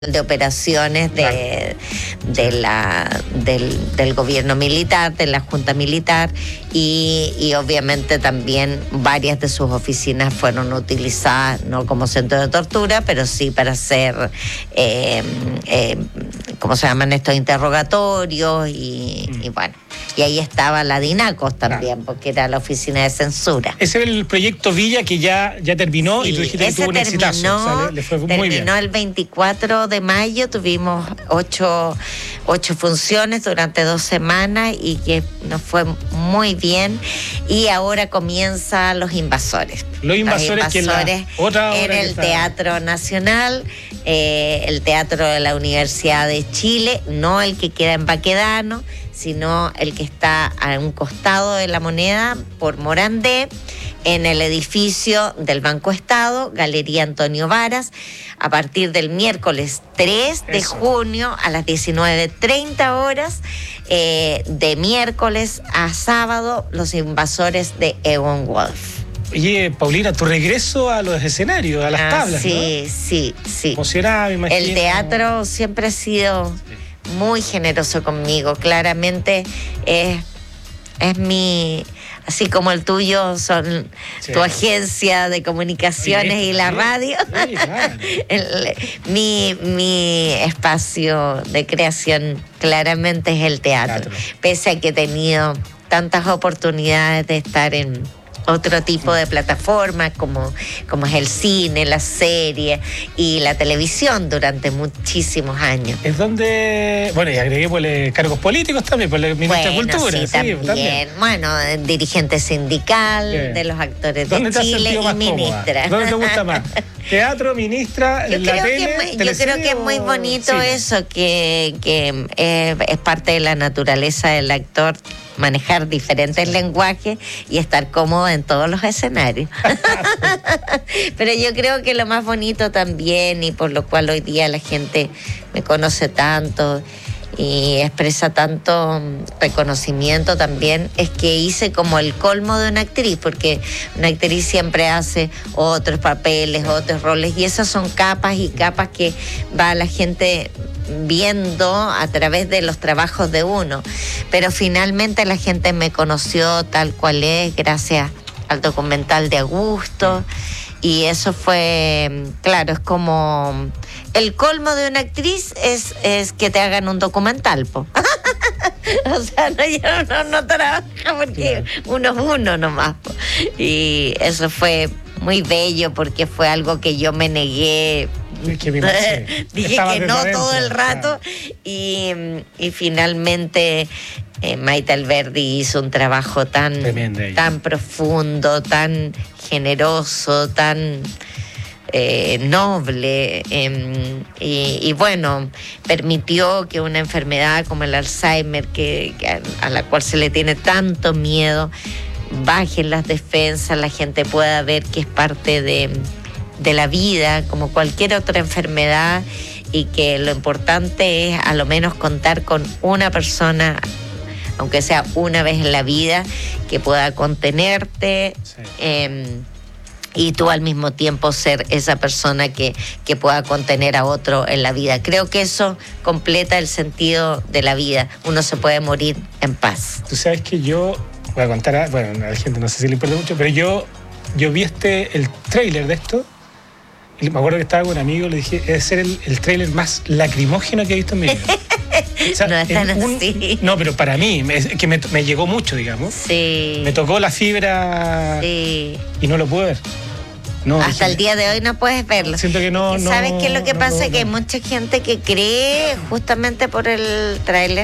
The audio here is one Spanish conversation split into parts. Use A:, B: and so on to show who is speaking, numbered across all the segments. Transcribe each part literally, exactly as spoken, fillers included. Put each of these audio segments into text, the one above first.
A: de operaciones de, de la, del, del gobierno militar, de la junta militar, y, y obviamente también varias de sus oficinas fueron utilizadas no como centro de tortura, pero sí para hacer, eh, eh, ¿cómo se llaman estos interrogatorios? Y, mm. y bueno, y ahí estaba la DINACOS también, ah. porque era la oficina de censura.
B: Ese era el proyecto Villa que ya, ya terminó, sí, y tú dijiste que tuvo un
A: terminó,
B: exitazo. O sea, le, le fue muy bien.
A: Terminó el veinticuatro de mayo, tuvimos ocho, ocho funciones durante dos semanas y que nos fue muy bien. Y ahora comienza Los Invasores.
B: Los Invasores,
A: Los Invasores
B: que la otra
A: en el
B: está...
A: Teatro Nacional, eh, el Teatro de la Universidad de Chile, no el que queda en Baquedano, sino el que está a un costado de la Moneda por Morandé, en el edificio del Banco Estado, Galería Antonio Varas, a partir del miércoles tres de
B: Eso.
A: junio a las diecinueve treinta horas, eh, de miércoles a sábado, Los Invasores de Egon Wolf.
B: Oye, Paulina, tu regreso a los escenarios, a las
A: ah,
B: tablas,
A: sí,
B: ¿no?
A: Sí, sí,
B: Emocionada, me imagino.
A: El teatro siempre ha sido muy generoso conmigo, claramente es, es mi... Así como el tuyo son sí. tu agencia de comunicaciones sí, y la sí, radio, sí, claro. el, mi, mi espacio de creación claramente es el teatro, teatro, pese a que he tenido tantas oportunidades de estar en otro tipo de plataformas como, como es el cine, la serie y la televisión durante muchísimos años.
B: Es donde, bueno, y agregué por eh, cargos políticos también, por la ministra
A: bueno,
B: de Cultura.
A: Sí,
B: sí
A: también.
B: también.
A: Bueno, dirigente sindical
B: Bien.
A: de los actores de Chile y ministra.
B: ¿Dónde te gusta más? ¿Teatro, ministra,
A: yo
B: la
A: creo
B: tele,
A: que, Yo creo que es muy bonito cine? Eso, que, que eh, es parte de la naturaleza del actor, manejar diferentes lenguajes y estar cómodo en todos los escenarios. Pero yo creo que lo más bonito también, y por lo cual hoy día la gente me conoce tanto y expresa tanto reconocimiento también, es que hice como el colmo de una actriz, porque una actriz siempre hace otros papeles, otros roles, y esas son capas y capas que va la gente viendo a través de los trabajos de uno, pero finalmente la gente me conoció tal cual es gracias al documental de Augusto, y eso fue, claro, es como el colmo de una actriz es, es que te hagan un documental, po. O sea, no, yo no, no trabaja porque claro. uno es uno nomás, po. Y eso fue muy bello porque fue algo que yo me negué.
B: Que me
A: Dije que no adentro, todo el rato, claro. y, y finalmente eh, Maite Alberdi hizo un trabajo tan, tan profundo, tan generoso, tan eh, noble, eh, y, y bueno, permitió que una enfermedad como el Alzheimer, que, que a, a la cual se le tiene tanto miedo, bajen las defensas, la gente pueda ver que es parte de de la vida, como cualquier otra enfermedad, y que lo importante es a lo menos contar con una persona, aunque sea una vez en la vida, que pueda contenerte, sí. eh, y tú al mismo tiempo ser esa persona que, que pueda contener a otro en la vida. Creo que eso completa el sentido de la vida. Uno se puede morir en paz.
B: Tú sabes que yo, voy a contar, a, bueno, a la gente no sé si le importa mucho, pero yo, yo vi este, el tráiler de esto. Y me acuerdo que estaba con un amigo, le dije, debe ser el, el tráiler más lacrimógeno que he visto en mi vida.
A: O sea, no es tan un, así.
B: No, pero para mí, me, que me, me llegó mucho, digamos.
A: Sí.
B: Me tocó la fibra, sí. Y no lo pude ver. No,
A: hasta
B: dije,
A: el día de hoy no puedes verlo.
B: Siento que no.
A: no ¿Sabes qué es lo que
B: no,
A: pasa?
B: No,
A: que hay mucha gente que cree, justamente por el tráiler,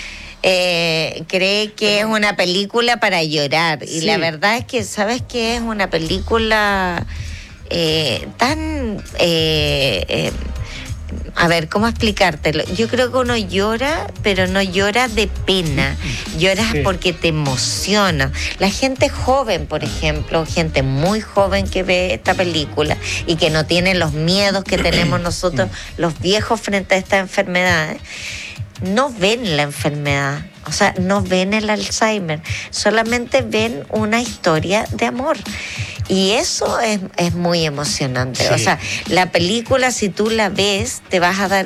A: Eh, cree que es una película para llorar. Sí. Y la verdad es que, ¿sabes qué? Es una película eh, tan... Eh, eh, a ver, ¿cómo explicártelo? Yo creo que uno llora, pero no llora de pena. Lloras sí. porque te emociona. La gente joven, por ejemplo, gente muy joven que ve esta película y que no tiene los miedos que tenemos nosotros, los viejos, frente a estas enfermedades, no ven la enfermedad. O sea, no ven el Alzheimer, solamente ven una historia de amor. Y eso es, es muy emocionante. Sí. O sea, la película, si tú la ves, te vas a dar